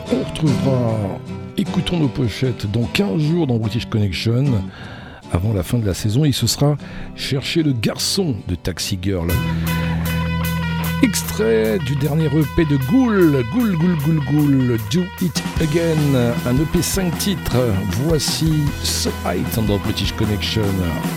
On retrouvera Écoutons nos pochettes dans 15 jours dans British Connection. Avant la fin de la saison, il se sera Chercher le garçon de Taxi Girl. Extrait du dernier EP de Ghoul, Do It Again, un EP 5 titres. Voici So High dans British Connection.